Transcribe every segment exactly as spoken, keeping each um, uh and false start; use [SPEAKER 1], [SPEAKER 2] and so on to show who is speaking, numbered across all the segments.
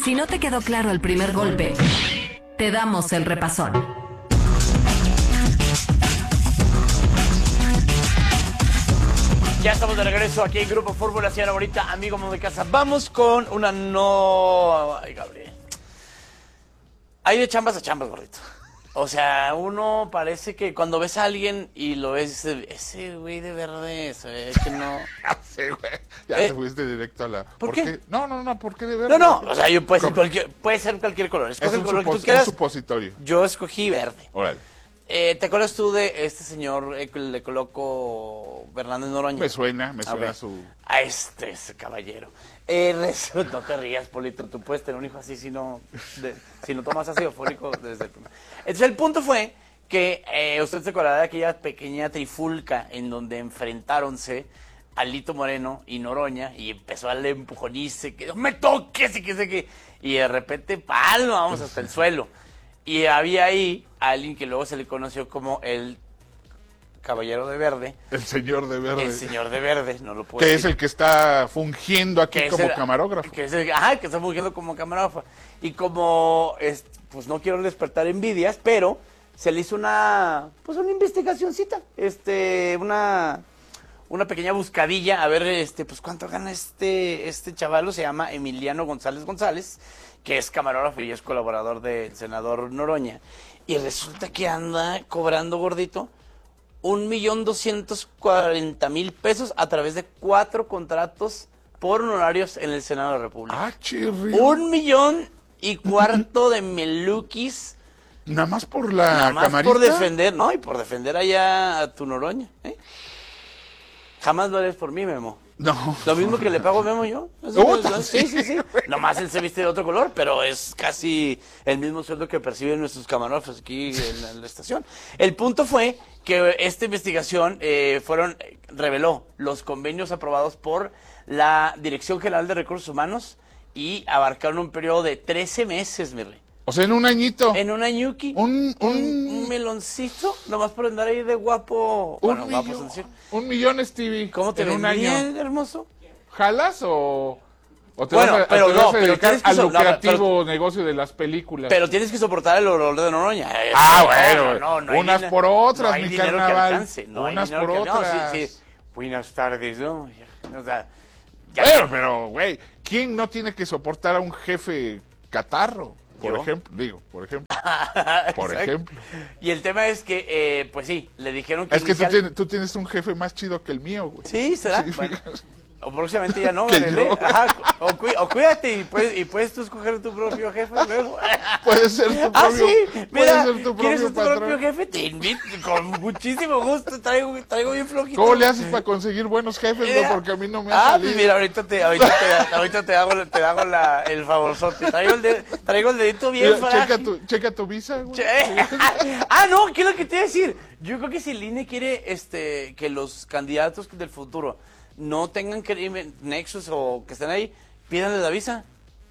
[SPEAKER 1] Si no te quedó claro el primer golpe, te damos el repasón.
[SPEAKER 2] Ya estamos de regreso aquí en Grupo Fórmula, señora bonita, amigo de casa. Vamos con una no... Ay, Gabriel. Hay de chambas a chambas, gordito. O sea, uno parece que cuando ves a alguien y lo ves, ese güey de verde, se ve que no...
[SPEAKER 3] Sí, güey. Ya
[SPEAKER 2] Eh,
[SPEAKER 3] te fuiste directo a la...
[SPEAKER 2] ¿Por qué?
[SPEAKER 3] No, no, no, ¿por qué de verde?
[SPEAKER 2] No, no, o sea, yo puede ser cualquier, puede ser cualquier color.
[SPEAKER 3] Es
[SPEAKER 2] Escoge
[SPEAKER 3] un,
[SPEAKER 2] el color que
[SPEAKER 3] supos-
[SPEAKER 2] tú quieras.
[SPEAKER 3] un supositorio.
[SPEAKER 2] Yo escogí verde.
[SPEAKER 3] Órale.
[SPEAKER 2] Eh, ¿Te acuerdas tú de este señor eh, que le coloco Fernández Noroña?
[SPEAKER 3] Me suena, me suena
[SPEAKER 2] ver.
[SPEAKER 3] su...
[SPEAKER 2] A este, ese caballero. Eh, resu- no te rías, Polito, tú puedes tener un hijo así si no, de- si no tomas ácido fólico desde el primer. Entonces el punto fue que eh, usted se acordará de aquella pequeña trifulca en donde enfrentáronse Alito Moreno y Noroña y empezó a darle empujonice, que no me toques y que sé que... Y de repente, palo, vamos hasta el suelo. Y había ahí alguien que luego se le conoció como el Caballero de Verde.
[SPEAKER 3] El señor de verde.
[SPEAKER 2] El señor de verde, no lo puedo
[SPEAKER 3] Que
[SPEAKER 2] decir.
[SPEAKER 3] es el que está fungiendo aquí
[SPEAKER 2] Que es
[SPEAKER 3] como
[SPEAKER 2] el-
[SPEAKER 3] camarógrafo.
[SPEAKER 2] Que es el, ajá, que está fungiendo como camarógrafo. Y como, es, pues no quiero despertar envidias, pero se le hizo una, pues una investigacioncita, este, una, una pequeña buscadilla, a ver, este, pues cuánto gana este, este chavalo, se llama Emiliano González González, que es camarógrafo y es colaborador del senador Noroña. Y resulta que anda cobrando, gordito, un millón doscientos cuarenta mil pesos a través de cuatro contratos por honorarios en el Senado de la República.
[SPEAKER 3] Ah, chirri.
[SPEAKER 2] Un millón y cuarto de meluquis,
[SPEAKER 3] Nada más por la
[SPEAKER 2] nada más
[SPEAKER 3] camarita.
[SPEAKER 2] por defender, no, y por defender allá a tu Noroña. ¿eh? Jamás lo harías por mí, Memo.
[SPEAKER 3] No.
[SPEAKER 2] Lo mismo que le pago a Memo yo.
[SPEAKER 3] Puta,
[SPEAKER 2] Sí, sí, sí. Nomás él se viste de otro color, pero es casi el mismo sueldo que perciben nuestros camarógrafos aquí en la, en la estación. El punto fue que esta investigación eh, fueron reveló los convenios aprobados por la Dirección General de Recursos Humanos y abarcaron un periodo de trece meses, mi rey.
[SPEAKER 3] O sea, en un añito.
[SPEAKER 2] En una ñuki,
[SPEAKER 3] Un-
[SPEAKER 2] un,
[SPEAKER 3] un-
[SPEAKER 2] un meloncito, nomás por andar ahí de guapo.
[SPEAKER 3] Un,
[SPEAKER 2] bueno, guapo,
[SPEAKER 3] millón,
[SPEAKER 2] sencillo.
[SPEAKER 3] un millón, Stevie.
[SPEAKER 2] ¿Cómo te
[SPEAKER 3] en un
[SPEAKER 2] ven
[SPEAKER 3] año?
[SPEAKER 2] bien, hermoso?
[SPEAKER 3] ¿Jalas o, o te
[SPEAKER 2] Bueno,
[SPEAKER 3] vas a,
[SPEAKER 2] pero
[SPEAKER 3] te
[SPEAKER 2] no,
[SPEAKER 3] vas a
[SPEAKER 2] pero
[SPEAKER 3] dedicar
[SPEAKER 2] tienes que
[SPEAKER 3] al
[SPEAKER 2] so- no,
[SPEAKER 3] lucrativo negocio de las películas?
[SPEAKER 2] Pero tienes que soportar el olor de Noroña. Eso,
[SPEAKER 3] Ah,
[SPEAKER 2] no,
[SPEAKER 3] bueno,
[SPEAKER 2] no, no hay
[SPEAKER 3] unas
[SPEAKER 2] dina-
[SPEAKER 3] por otras,
[SPEAKER 2] no hay
[SPEAKER 3] mi
[SPEAKER 2] dinero que
[SPEAKER 3] carnaval.
[SPEAKER 2] alcance, no hay
[SPEAKER 3] Unas
[SPEAKER 2] dinero
[SPEAKER 3] por
[SPEAKER 2] que- no,
[SPEAKER 3] otras.
[SPEAKER 2] sí, sí. Buenas tardes, ¿no? O sea, ya-
[SPEAKER 3] Pero, pero, güey, ¿quién no tiene que soportar a un jefe catarro? Por
[SPEAKER 2] ¿Yo?
[SPEAKER 3] ejemplo, digo, por ejemplo. Por
[SPEAKER 2] Exacto.
[SPEAKER 3] ejemplo.
[SPEAKER 2] Y el tema es que, eh, pues sí, le dijeron que
[SPEAKER 3] Es que tú
[SPEAKER 2] inicial-
[SPEAKER 3] tienes, tú tienes un jefe más chido que el mío, güey.
[SPEAKER 2] Sí, ¿será?
[SPEAKER 3] Sí,
[SPEAKER 2] Bueno,
[SPEAKER 3] fíjate.
[SPEAKER 2] o próximamente ya no,
[SPEAKER 3] Que
[SPEAKER 2] Gabriel,
[SPEAKER 3] yo.
[SPEAKER 2] ¿eh? Ajá, o, cuí- o cuídate y puedes, y puedes tú escoger tu propio jefe luego.
[SPEAKER 3] Puedes ser tu propio,
[SPEAKER 2] Ah, sí,
[SPEAKER 3] puedes
[SPEAKER 2] mira,
[SPEAKER 3] ser tu
[SPEAKER 2] ¿quieres
[SPEAKER 3] propio
[SPEAKER 2] ser tu propio
[SPEAKER 3] patrón.
[SPEAKER 2] jefe? Te invito, con muchísimo gusto, traigo, traigo bien flojito.
[SPEAKER 3] ¿Cómo le haces para conseguir buenos jefes,
[SPEAKER 2] Mira.
[SPEAKER 3] no? Porque a mí no me ha
[SPEAKER 2] Ah,
[SPEAKER 3] salido.
[SPEAKER 2] pues mira, ahorita te, ahorita te, ahorita te hago, te hago la, el favorzote. Traigo el, de- traigo el dedito bien
[SPEAKER 3] Mira, checa
[SPEAKER 2] frágil.
[SPEAKER 3] tu, checa tu visa, güey.
[SPEAKER 2] Che- Ah, no, ¿qué es lo que te iba a decir? Yo creo que si el I N E quiere este, que los candidatos del futuro no tengan crimen, nexos o que estén ahí, pídanle la visa.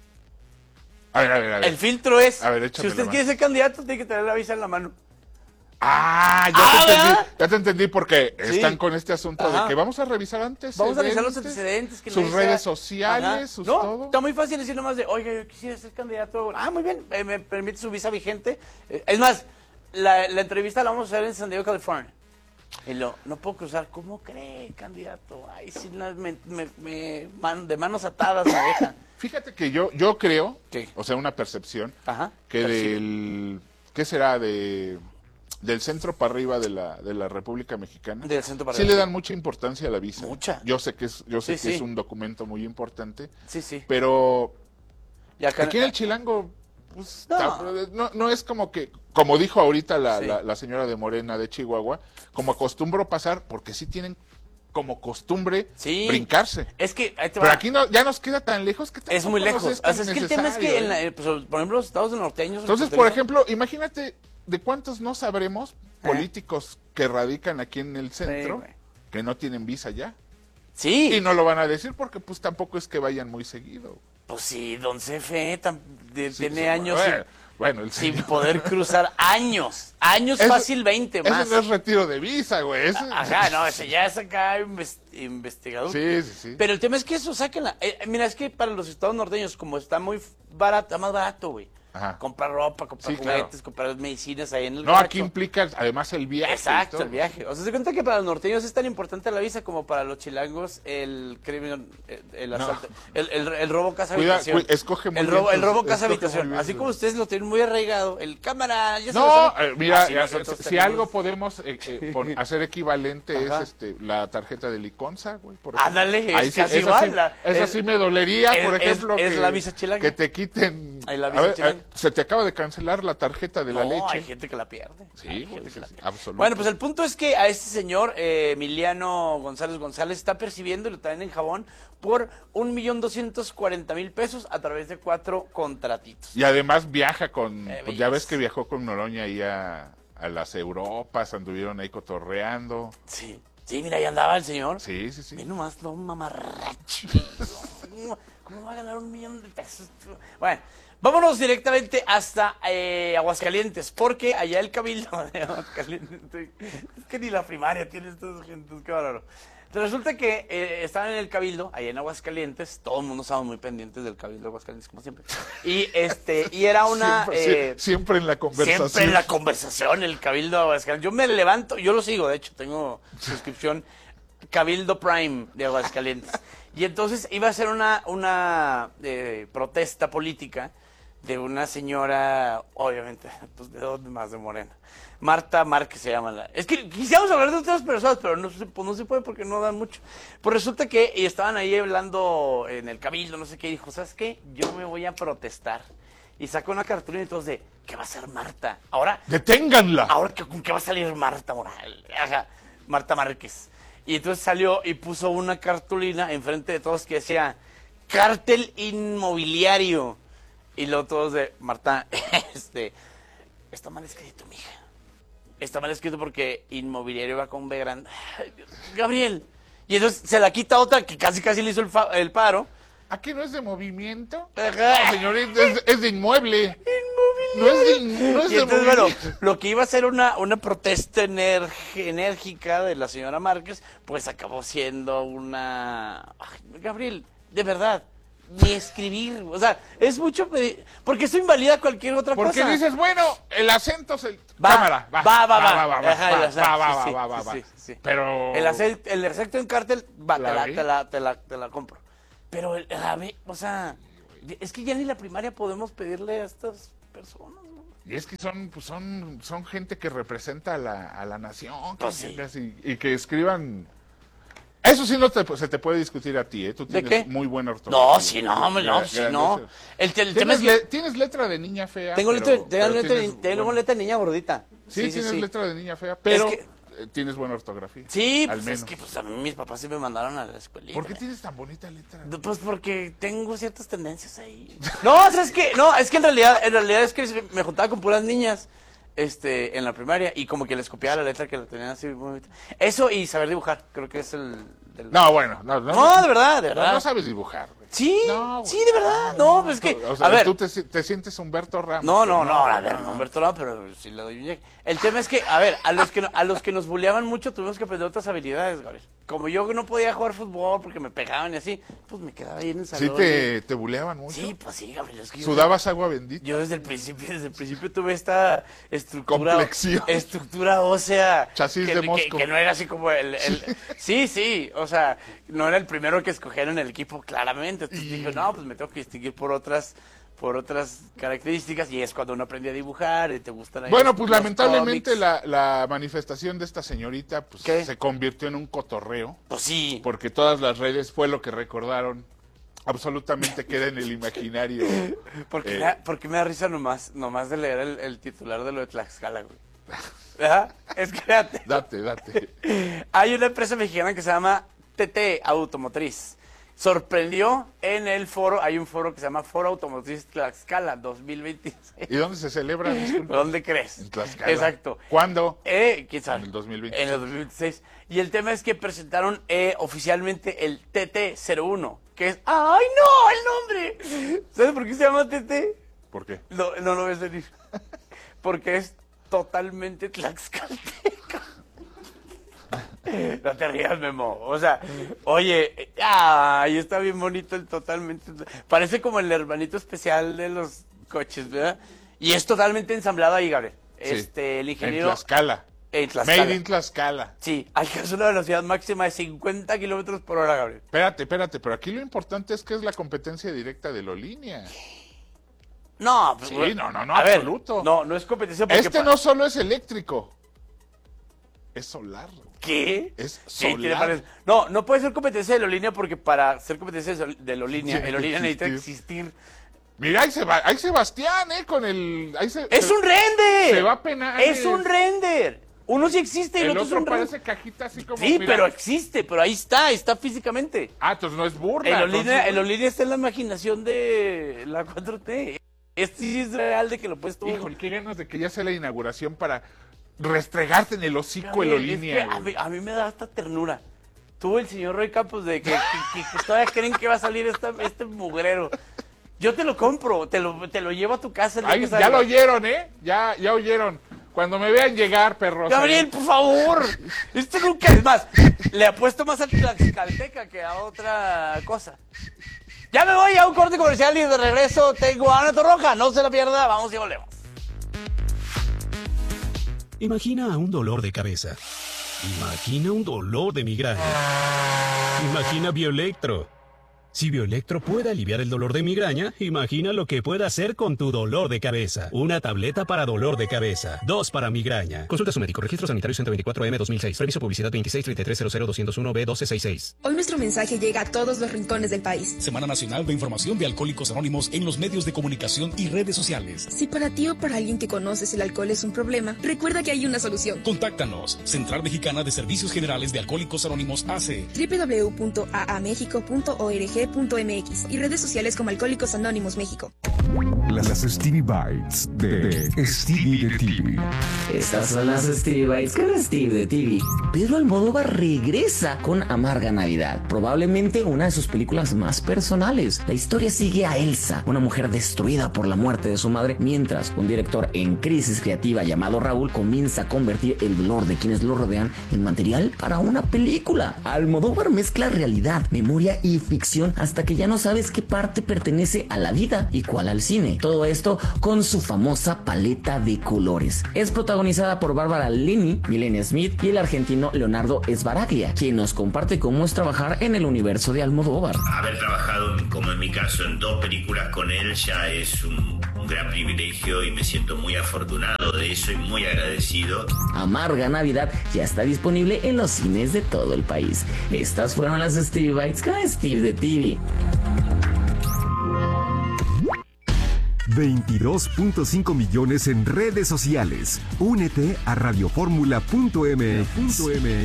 [SPEAKER 3] A ver, a ver, a ver.
[SPEAKER 2] El filtro es,
[SPEAKER 3] A ver,
[SPEAKER 2] si
[SPEAKER 3] échame
[SPEAKER 2] usted
[SPEAKER 3] la
[SPEAKER 2] quiere
[SPEAKER 3] mano.
[SPEAKER 2] ser candidato, tiene que tener la visa en la mano.
[SPEAKER 3] Ah, ya
[SPEAKER 2] Ah,
[SPEAKER 3] te entendí,
[SPEAKER 2] ¿verdad?
[SPEAKER 3] ya te entendí porque
[SPEAKER 2] Sí.
[SPEAKER 3] están con este asunto
[SPEAKER 2] Ajá.
[SPEAKER 3] de que vamos a revisar antes.
[SPEAKER 2] Vamos a revisar los antecedentes. Que
[SPEAKER 3] sus
[SPEAKER 2] nadie
[SPEAKER 3] redes
[SPEAKER 2] sea-
[SPEAKER 3] sociales,
[SPEAKER 2] Ajá.
[SPEAKER 3] sus
[SPEAKER 2] no,
[SPEAKER 3] todo.
[SPEAKER 2] Está muy fácil decir nomás de, oiga, yo quisiera ser candidato. Ah, muy bien, eh, me permite su visa vigente. Eh, es más, la, la entrevista la vamos a hacer en San Diego, California. Y lo, no puedo cruzar. ¿Cómo cree, candidato? Ay, sí, la- me, me- me- man- de manos atadas me deja.
[SPEAKER 3] Fíjate que yo, yo creo,
[SPEAKER 2] ¿Qué?
[SPEAKER 3] o sea, una percepción,
[SPEAKER 2] Ajá.
[SPEAKER 3] que
[SPEAKER 2] percibe.
[SPEAKER 3] del, ¿qué será? De, del centro para arriba de la, de la República Mexicana.
[SPEAKER 2] Del centro para
[SPEAKER 3] sí
[SPEAKER 2] arriba.
[SPEAKER 3] le dan mucha importancia a la visa.
[SPEAKER 2] Mucha.
[SPEAKER 3] Yo sé que es, yo sé
[SPEAKER 2] Sí,
[SPEAKER 3] que
[SPEAKER 2] sí.
[SPEAKER 3] es un documento muy importante,
[SPEAKER 2] Sí, sí.
[SPEAKER 3] pero
[SPEAKER 2] Y acá-
[SPEAKER 3] aquí en el Chilango, pues,
[SPEAKER 2] No.
[SPEAKER 3] ta- no, no es como que, como dijo ahorita la,
[SPEAKER 2] Sí.
[SPEAKER 3] la, la señora de Morena de Chihuahua, como acostumbro pasar, porque sí tienen como costumbre
[SPEAKER 2] Sí.
[SPEAKER 3] brincarse.
[SPEAKER 2] Es que, ahí te
[SPEAKER 3] Pero
[SPEAKER 2] va.
[SPEAKER 3] aquí no, ya nos queda tan lejos que
[SPEAKER 2] Es muy
[SPEAKER 3] tampoco nos
[SPEAKER 2] lejos.
[SPEAKER 3] tan
[SPEAKER 2] O sea, es que el tema es que,
[SPEAKER 3] necesario,
[SPEAKER 2] en la-
[SPEAKER 3] ¿eh?
[SPEAKER 2] eh, pues, por ejemplo, los estados norteños.
[SPEAKER 3] Entonces,
[SPEAKER 2] los
[SPEAKER 3] por
[SPEAKER 2] norteños-
[SPEAKER 3] ejemplo, imagínate de cuántos no sabremos políticos que radican aquí en el centro
[SPEAKER 2] güey.
[SPEAKER 3] que no tienen visa ya.
[SPEAKER 2] Sí.
[SPEAKER 3] Y no lo van a decir porque pues tampoco es que vayan muy seguido.
[SPEAKER 2] Pues sí, don C F E tam- de-
[SPEAKER 3] Sí,
[SPEAKER 2] tiene
[SPEAKER 3] sí,
[SPEAKER 2] años
[SPEAKER 3] bueno,
[SPEAKER 2] sin,
[SPEAKER 3] bueno, el
[SPEAKER 2] sin
[SPEAKER 3] señor-
[SPEAKER 2] poder cruzar, años, años
[SPEAKER 3] Eso-
[SPEAKER 2] fácil veinte más.
[SPEAKER 3] Ese no es retiro de visa, güey. ese-
[SPEAKER 2] Ajá, no, ese ya es acá inves- investigador.
[SPEAKER 3] Sí, sí, sí.
[SPEAKER 2] Pero el tema es que eso, sáquenla. Eh, mira, es que para los estados norteños, como está muy f- barato, está más barato, güey.
[SPEAKER 3] Ajá.
[SPEAKER 2] Comprar ropa, comprar
[SPEAKER 3] Sí, claro.
[SPEAKER 2] juguetes, comprar medicinas ahí en el
[SPEAKER 3] No,
[SPEAKER 2] gabacho.
[SPEAKER 3] aquí implica además el viaje. y
[SPEAKER 2] Exacto,
[SPEAKER 3] todo.
[SPEAKER 2] el viaje. O sea, se cuenta que para los norteños es tan importante la visa como para los chilangos el crimen, el, el
[SPEAKER 3] No.
[SPEAKER 2] asalto, el, el, el robo casa
[SPEAKER 3] Cuida-
[SPEAKER 2] habitación.
[SPEAKER 3] cu- escoge muy
[SPEAKER 2] el
[SPEAKER 3] bien
[SPEAKER 2] robo, el
[SPEAKER 3] tus-
[SPEAKER 2] robo casa
[SPEAKER 3] escoge muy
[SPEAKER 2] habitación.
[SPEAKER 3] bien
[SPEAKER 2] Así
[SPEAKER 3] tus-
[SPEAKER 2] como ustedes lo tienen muy arraigado, el cámara, ya se lo
[SPEAKER 3] No,
[SPEAKER 2] saben.
[SPEAKER 3] eh, mira,
[SPEAKER 2] Así
[SPEAKER 3] eh,
[SPEAKER 2] nosotros
[SPEAKER 3] si
[SPEAKER 2] tenemos-
[SPEAKER 3] algo podemos eh, eh, pon- hacer equivalente
[SPEAKER 2] Ajá.
[SPEAKER 3] es este la tarjeta de Liconza, güey. por
[SPEAKER 2] Ándale,
[SPEAKER 3] ejemplo.
[SPEAKER 2] es
[SPEAKER 3] Ahí sí-
[SPEAKER 2] casi
[SPEAKER 3] esa
[SPEAKER 2] igual,
[SPEAKER 3] sí-
[SPEAKER 2] la-
[SPEAKER 3] esa
[SPEAKER 2] es-
[SPEAKER 3] sí me dolería,
[SPEAKER 2] es-
[SPEAKER 3] por
[SPEAKER 2] es-
[SPEAKER 3] ejemplo,
[SPEAKER 2] es
[SPEAKER 3] que,
[SPEAKER 2] la visa chilanga.
[SPEAKER 3] que te quiten.
[SPEAKER 2] Ay, la
[SPEAKER 3] A
[SPEAKER 2] visa
[SPEAKER 3] ver,
[SPEAKER 2] chilanga.
[SPEAKER 3] eh, se te acaba de cancelar la tarjeta de la
[SPEAKER 2] no,
[SPEAKER 3] leche.
[SPEAKER 2] hay gente que la pierde.
[SPEAKER 3] Sí,
[SPEAKER 2] Hay
[SPEAKER 3] güey,
[SPEAKER 2] gente
[SPEAKER 3] sí,
[SPEAKER 2] que la
[SPEAKER 3] sí,
[SPEAKER 2] pierde.
[SPEAKER 3] absoluto.
[SPEAKER 2] Bueno, pues el punto es que a este señor, eh, Emiliano González González, está percibiendo, y lo traen en jabón, por un millón doscientos cuarenta mil pesos a través de cuatro contratitos.
[SPEAKER 3] Y además viaja con,
[SPEAKER 2] Eh,
[SPEAKER 3] pues ya ves
[SPEAKER 2] belleza.
[SPEAKER 3] que viajó con Noroña ahí a, a las Europas, anduvieron ahí cotorreando.
[SPEAKER 2] Sí, sí, mira, ahí andaba el señor.
[SPEAKER 3] Sí, sí, sí.
[SPEAKER 2] Ve nomás, no, mamarracho. ¿Cómo, cómo va a ganar un millón de pesos? Bueno, vámonos directamente hasta eh, Aguascalientes, porque allá el cabildo de Aguascalientes, es que ni la primaria tiene estas gentes, qué bárbaro. Resulta que eh, estaban en el cabildo, allá en Aguascalientes, todo el mundo estaba muy pendientes del cabildo de Aguascalientes, como siempre. Y este, y era una...
[SPEAKER 3] Siempre,
[SPEAKER 2] eh,
[SPEAKER 3] sie- siempre en la conversación.
[SPEAKER 2] Siempre en la conversación, el Cabildo de Aguascalientes. Yo me levanto, yo lo sigo, de hecho, tengo suscripción Cabildo Prime de Aguascalientes. Y entonces iba a ser una, una eh, protesta política de una señora, obviamente, pues de dónde más, de Morena. Marta Márquez se llama. La... Es que quisiéramos hablar de otras personas, pero no se, pues no se puede porque no dan mucho. Pues resulta que y estaban ahí hablando en el Cabildo, no sé qué, y dijo, ¿sabes qué? Yo me voy a protestar. Y sacó una cartulina y todos de, ¿qué va a hacer Marta? Ahora,
[SPEAKER 3] ¡Deténganla!
[SPEAKER 2] ahora ¿con qué va a salir Marta Moral? Ajá, Marta Márquez. Y entonces salió y puso una cartulina enfrente de todos que decía, cártel inmobiliario. Y luego todos de, Marta, este, está mal escrito, mija. Está mal escrito porque inmobiliario va con B grande. Ay, Dios, Gabriel. Y entonces se la quita otra que casi casi le hizo el, fa- el paro.
[SPEAKER 3] ¿Aquí no es de movimiento?
[SPEAKER 2] Ajá.
[SPEAKER 3] No, señorita, es, es de inmueble. No es de, in- no es
[SPEAKER 2] Y
[SPEAKER 3] de
[SPEAKER 2] entonces, bueno,
[SPEAKER 3] movimiento.
[SPEAKER 2] lo que iba a ser una, una protesta ener- enérgica de la señora Márquez, pues acabó siendo una... Ay, Gabriel, de verdad, ni escribir, o sea, es mucho pedir, porque eso invalida cualquier otra
[SPEAKER 3] Porque
[SPEAKER 2] cosa.
[SPEAKER 3] dices, bueno, el acento se...
[SPEAKER 2] Va,
[SPEAKER 3] Cámara, va,
[SPEAKER 2] va, va, va.
[SPEAKER 3] va, va, va,
[SPEAKER 2] Ajá, el
[SPEAKER 3] va,
[SPEAKER 2] acento,
[SPEAKER 3] va, va,
[SPEAKER 2] sí,
[SPEAKER 3] va, va,
[SPEAKER 2] sí,
[SPEAKER 3] va.
[SPEAKER 2] sí, sí.
[SPEAKER 3] Pero...
[SPEAKER 2] El, acel- el efecto en cártel, va, te
[SPEAKER 3] La
[SPEAKER 2] la,
[SPEAKER 3] vi.
[SPEAKER 2] te, la, te, la, te la compro. Pero el, la ve, o sea, es que ya ni la primaria podemos pedirle a estas personas, ¿no?
[SPEAKER 3] Y es que son, pues son, son gente que representa a la, a la nación, que
[SPEAKER 2] Pues sí.
[SPEAKER 3] y, y que escriban... Eso sí no te, se te puede discutir a ti, ¿eh? Tú
[SPEAKER 2] ¿De
[SPEAKER 3] tienes
[SPEAKER 2] qué?
[SPEAKER 3] muy buena ortografía.
[SPEAKER 2] No, sí, no, hombre, no,
[SPEAKER 3] Gra-
[SPEAKER 2] sí,
[SPEAKER 3] gra-
[SPEAKER 2] no.
[SPEAKER 3] gracias.
[SPEAKER 2] El, te- el tema
[SPEAKER 3] ¿Tienes,
[SPEAKER 2] es que
[SPEAKER 3] le- tienes letra de niña fea.
[SPEAKER 2] tengo,
[SPEAKER 3] pero-
[SPEAKER 2] letra, tengo,
[SPEAKER 3] pero
[SPEAKER 2] letra,
[SPEAKER 3] tienes-
[SPEAKER 2] tengo
[SPEAKER 3] bueno,
[SPEAKER 2] letra de niña gordita.
[SPEAKER 3] Sí, tienes letra de niña fea, pero
[SPEAKER 2] que-
[SPEAKER 3] eh, tienes buena ortografía.
[SPEAKER 2] Sí,
[SPEAKER 3] al
[SPEAKER 2] pues
[SPEAKER 3] menos.
[SPEAKER 2] es que pues, a mí mis papás sí me mandaron a la escuelita.
[SPEAKER 3] ¿Por qué tienes tan bonita letra?
[SPEAKER 2] Pues porque tengo ciertas tendencias ahí. No, o sea, es que, no, es que en realidad, en realidad es que me juntaba con puras niñas, este, en la primaria, y como que les copiaba la letra que la tenían así muy bonita. Eso y saber dibujar, creo que es el... del-
[SPEAKER 3] No, bueno, no, no,
[SPEAKER 2] No, de verdad, de
[SPEAKER 3] no,
[SPEAKER 2] verdad.
[SPEAKER 3] no sabes dibujar. güey.
[SPEAKER 2] Sí,
[SPEAKER 3] No,
[SPEAKER 2] sí,
[SPEAKER 3] güey.
[SPEAKER 2] de verdad. No, pues es que,
[SPEAKER 3] O sea,
[SPEAKER 2] a ver,
[SPEAKER 3] tú te, si- te sientes Humberto Ramos.
[SPEAKER 2] no,
[SPEAKER 3] pues,
[SPEAKER 2] no, no, a ver, no, Humberto Ramos, pero sí le doy un llegue. El tema es que, a ver, a los que, no- a los que nos bulleaban mucho tuvimos que aprender otras habilidades, Gabriel. Como yo no podía jugar fútbol porque me pegaban y así, pues me quedaba ahí en el
[SPEAKER 3] Sí
[SPEAKER 2] salón.
[SPEAKER 3] te, te buleaban mucho.
[SPEAKER 2] Sí, pues sí, Gabriel. Es que yo-
[SPEAKER 3] Sudabas agua bendita.
[SPEAKER 2] Yo desde el principio, desde el principio tuve esta estructura,
[SPEAKER 3] Complexión.
[SPEAKER 2] estructura ósea.
[SPEAKER 3] Chasis
[SPEAKER 2] que,
[SPEAKER 3] de
[SPEAKER 2] que-
[SPEAKER 3] Mosco.
[SPEAKER 2] que no era así como el, el- sí, sí, o sea, no era el primero que escogieron en el equipo, claramente. Entonces dije, no, pues me tengo que distinguir por otras, por otras características, y es cuando uno aprende a dibujar y te gustan ahí
[SPEAKER 3] Bueno,
[SPEAKER 2] los-
[SPEAKER 3] pues
[SPEAKER 2] los
[SPEAKER 3] lamentablemente
[SPEAKER 2] cómics.
[SPEAKER 3] la, la manifestación de esta señorita pues,
[SPEAKER 2] ¿Qué?
[SPEAKER 3] se convirtió en un cotorreo,
[SPEAKER 2] Pues sí.
[SPEAKER 3] porque todas las redes fue lo que recordaron. Absolutamente queda en el imaginario.
[SPEAKER 2] Porque,
[SPEAKER 3] eh,
[SPEAKER 2] me da, porque me da risa nomás, nomás de leer el, el titular de lo de Tlaxcala, güey. ¿Verdad? Es que fíjate.
[SPEAKER 3] Date, date.
[SPEAKER 2] Hay una empresa mexicana que se llama T T Automotriz. Sorprendió en el foro, hay un foro que se llama Foro Automotriz Tlaxcala dos mil veintiséis.
[SPEAKER 3] ¿Y dónde se celebra? Disculpa.
[SPEAKER 2] ¿Dónde crees?
[SPEAKER 3] En Tlaxcala.
[SPEAKER 2] Exacto.
[SPEAKER 3] ¿Cuándo?
[SPEAKER 2] Eh, ¿quién sabe?
[SPEAKER 3] En el dos mil veintiséis.
[SPEAKER 2] En el dos mil veintiséis. Y el tema es que presentaron eh, oficialmente el T T cero uno, que es... ¡Ay, no! ¡El nombre! ¿Sabes por qué se llama Tete?
[SPEAKER 3] ¿Por qué?
[SPEAKER 2] No, no lo ves venir. Porque es totalmente tlaxcalteca. No te rías, Memo. O sea, oye, ay, está bien bonito el totalmente. Parece como el hermanito especial de los coches, ¿verdad? Y es totalmente ensamblado ahí, Gabriel.
[SPEAKER 3] Sí.
[SPEAKER 2] Este, el ingeniero.
[SPEAKER 3] En Tlaxcala.
[SPEAKER 2] En Tlaxcala.
[SPEAKER 3] Made in Tlaxcala.
[SPEAKER 2] Sí, alcanza una velocidad máxima de cincuenta kilómetros por hora, Gabriel.
[SPEAKER 3] Espérate, espérate, pero aquí lo importante es que es la competencia directa de Lolínea.
[SPEAKER 2] No, pues,
[SPEAKER 3] Sí, no, no, no,
[SPEAKER 2] a
[SPEAKER 3] absoluto.
[SPEAKER 2] Ver, no, no es competencia porque
[SPEAKER 3] Este
[SPEAKER 2] pa-
[SPEAKER 3] no solo es eléctrico, es solar.
[SPEAKER 2] ¿Qué?
[SPEAKER 3] Es
[SPEAKER 2] Sí, tiene
[SPEAKER 3] solar.
[SPEAKER 2] paneles. No, no puede ser competencia de Lolínea porque para ser competencia de Sol- de Lolínea,
[SPEAKER 3] Tiene
[SPEAKER 2] el
[SPEAKER 3] que
[SPEAKER 2] Lolínea necesita
[SPEAKER 3] existir.
[SPEAKER 2] existir.
[SPEAKER 3] Mira, ahí, se va, ahí Sebastián, ¿eh? Con el... Ahí se,
[SPEAKER 2] ¡Es
[SPEAKER 3] se-
[SPEAKER 2] un render!
[SPEAKER 3] Se va a penar.
[SPEAKER 2] ¡Es un render! Uno sí existe y el,
[SPEAKER 3] El
[SPEAKER 2] otro, es
[SPEAKER 3] otro
[SPEAKER 2] un render.
[SPEAKER 3] parece cajita así como...
[SPEAKER 2] Sí,
[SPEAKER 3] mira.
[SPEAKER 2] pero existe, pero ahí está, está físicamente.
[SPEAKER 3] Ah, entonces no es burla.
[SPEAKER 2] El Lolínea,
[SPEAKER 3] entonces-
[SPEAKER 2] el Lolínea está en la imaginación de la cuatro T. Este sí es real de que lo puedes tomar.
[SPEAKER 3] Híjole, qué ganas de que ya sea la inauguración para restregarte en el hocico el
[SPEAKER 2] Gabriel, es
[SPEAKER 3] Lolínea.
[SPEAKER 2] que a,
[SPEAKER 3] güey.
[SPEAKER 2] mí, a mí me da hasta ternura. Tuvo el señor Roy Campos de que, que- que todavía creen que va a salir esta- este mugrero. Yo te lo compro, te lo, te lo llevo a tu casa el día
[SPEAKER 3] Ay,
[SPEAKER 2] que
[SPEAKER 3] ya
[SPEAKER 2] salga.
[SPEAKER 3] lo oyeron, ¿eh? Ya, ya oyeron. Cuando me vean llegar, perros.
[SPEAKER 2] Gabriel, por favor. Esto nunca es más. Le apuesto más a Tlaxcalteca que a otra cosa. Ya me voy a un corte comercial y de regreso tengo a Ana Torroja. No se la pierda, vamos y volvemos.
[SPEAKER 4] Imagina un dolor de cabeza. Imagina un dolor de migraña. Imagina Bioelectro. Si Bioelectro puede aliviar el dolor de migraña, imagina lo que puede hacer con tu dolor de cabeza. Una tableta para dolor de cabeza. Dos para migraña. Consulta a su médico. Registro sanitario ciento veinticuatro M dos mil seis. Permiso publicidad veintiséis treinta y tres cero cero doscientos uno B doce sesenta y seis.
[SPEAKER 5] Hoy nuestro mensaje llega a todos los rincones del país.
[SPEAKER 6] Semana Nacional de Información de Alcohólicos Anónimos en los medios de comunicación y redes sociales.
[SPEAKER 5] Si para ti o para alguien que conoces el alcohol es un problema, recuerda que hay una solución.
[SPEAKER 6] Contáctanos. Central Mexicana de Servicios Generales de Alcohólicos Anónimos A C.
[SPEAKER 5] doble u doble u doble u punto a a mexico punto org punto m x y redes sociales como Alcohólicos Anónimos México.
[SPEAKER 7] Las Stevie Bites de Stevie de T V.
[SPEAKER 8] Estas son las Stevie Bites con Stevie de T V. Pedro Almodóvar regresa con Amarga Navidad, probablemente una de sus películas más personales. La historia sigue a Elsa, una mujer destruida por la muerte de su madre, mientras un director en crisis creativa llamado Raúl comienza a convertir el dolor de quienes lo rodean en material para una película. Almodóvar mezcla realidad, memoria y ficción hasta que ya no sabes qué parte pertenece a la vida y cuál al cine. Todo esto con su famosa paleta de colores. Es protagonizada por Bárbara Linney, Milena Smith y el argentino Leonardo Sbaraglia, quien nos comparte cómo es trabajar en el universo de Almodóvar.
[SPEAKER 9] Haber trabajado, como en mi caso, en dos películas con él ya es un, un gran privilegio y me siento muy afortunado de eso y muy agradecido.
[SPEAKER 8] Amarga Navidad ya está disponible en los cines de todo el país. Estas fueron las Stevie Bites con Steve de T V.
[SPEAKER 7] veintidós punto cinco millones en redes sociales. Únete a radioformula punto m x.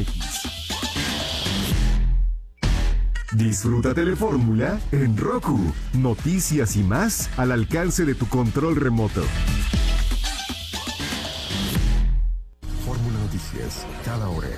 [SPEAKER 7] Disfruta Telefórmula en Roku. Noticias y más al alcance de tu control remoto. Fórmula Noticias, cada hora.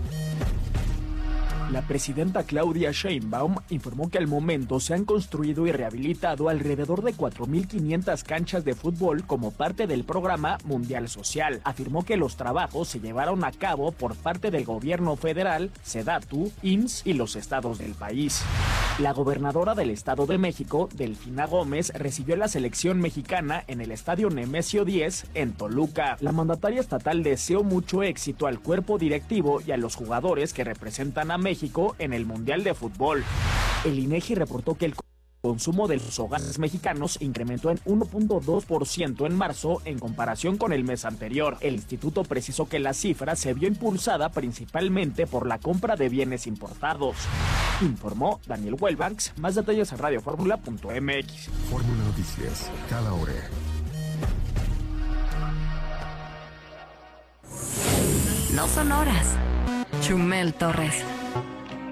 [SPEAKER 10] La presidenta Claudia Sheinbaum informó que al momento se han construido y rehabilitado alrededor de cuatro mil quinientas canchas de fútbol como parte del programa Mundial Social. Afirmó que los trabajos se llevaron a cabo por parte del gobierno federal, SEDATU, I M S S y los estados del país. La gobernadora del Estado de México, Delfina Gómez, recibió la selección mexicana en el Estadio Nemesio diez en Toluca. La mandataria estatal deseó mucho éxito al cuerpo directivo y a los jugadores que representan a México en el Mundial de Fútbol. El INEGI reportó que el consumo de los hogares mexicanos incrementó en uno punto dos por ciento en marzo en comparación con el mes anterior. El instituto precisó que la cifra se vio impulsada principalmente por la compra de bienes importados. Informó Daniel Welbanks. Más detalles en radioformula punto m x.
[SPEAKER 7] Fórmula Noticias, cada hora.
[SPEAKER 1] No son horas. Chumel Torres.